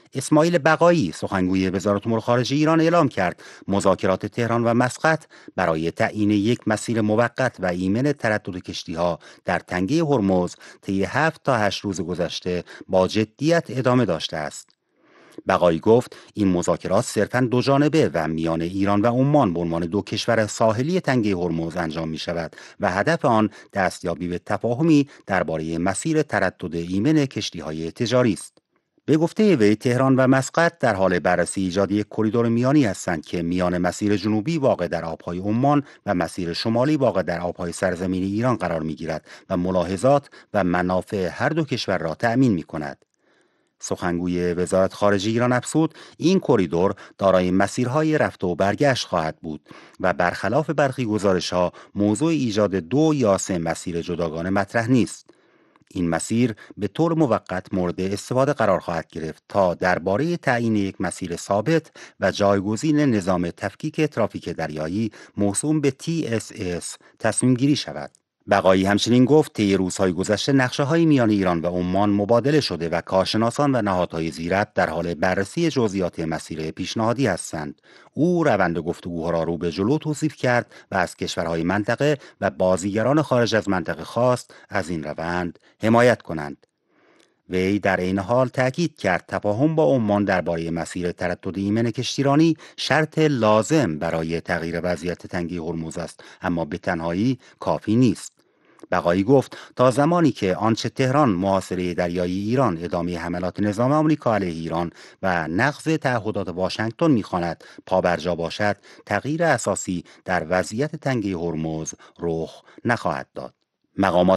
اسماعیل بقایی سخنگوی وزارت امور خارجه ایران اعلام کرد مذاکرات تهران و مسقط برای تعیین یک مسیر موقت و ایمن تردد کشتی‌ها در تنگه هرمز طی 7 تا 8 روز گذشته با جدیت ادامه داشته است. بقایی گفت این مذاکرات صرفاً دو جانبه و میان ایران و عمان به عنوان دو کشور ساحلی تنگه هرمز انجام می شود و هدف آن دستیابی به تفاهمی درباره مسیر تردد ایمن کشتی‌های تجاری است. به گفته وی تهران و مسقط در حال بررسی ایجاد یک کریدور میانی هستند که میان مسیر جنوبی واقع در آبهای عمان و مسیر شمالی واقع در آبهای سرزمین ایران قرار می‌گیرد و ملاحظات و منافع هر دو کشور را تأمین می‌کند. سخنگوی وزارت خارجه ایران افزود این کریدور دارای مسیرهای رفت و برگشت خواهد بود و برخلاف برخی گزارش‌ها موضوع ایجاد دو یا سه مسیر جداگانه مطرح نیست. این مسیر به طور موقت مورد استفاده قرار خواهد گرفت تا درباره تعیین یک مسیر ثابت و جایگزین نظام تفکیک ترافیک دریایی موسوم به TSS تصمیم گیری شود. بقایی همچنین گفت طی روزهای گذشته نقشه‌های میان ایران و عمان مبادله شده و کارشناسان و نهادهای زیربط در حال بررسی جزئیات مسیر پیشنهادی هستند. او روند گفتگوها را رو به جلو توصیف کرد و از کشورهای منطقه و بازیگران خارج از منطقه خواست از این روند حمایت کنند. وی در این حال تاکید کرد تفاهم با عمان درباره مسیر تردد ایمن کشتیرانی شرط لازم برای تغییر وضعیت تنگه هرمز است، اما به تنهایی کافی نیست. بقایی گفت تا زمانی که آنچه تهران محاصره دریایی ایران ادامه حملات نظام آمریکا علیه ایران و نقض تعهدات واشنگتن می‌خواند پابرجا باشد، تغییر اساسی در وضعیت تنگه هرمز رخ نخواهد داد. مقامات